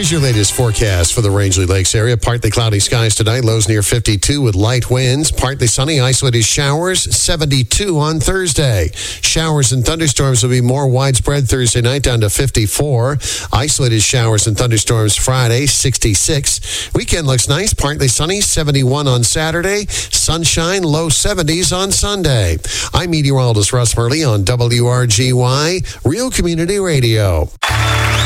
Here's your latest forecast for the Rangeley Lakes area. Partly cloudy skies tonight, lows near 52 with light winds. Partly sunny, isolated showers, 72 on Thursday. Showers and thunderstorms will be more widespread Thursday night, down to 54. Isolated showers and thunderstorms Friday, 66. Weekend looks nice, partly sunny, 71 on Saturday. Sunshine, low 70s on Sunday. I'm meteorologist Russ Murley on WRGY, Real Community Radio.